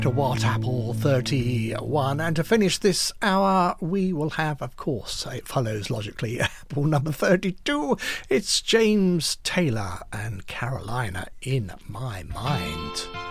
to What Apple 31, and to finish this hour we will have, of course, it follows logically, Apple number 32. It's James Taylor and Carolina in My Mind.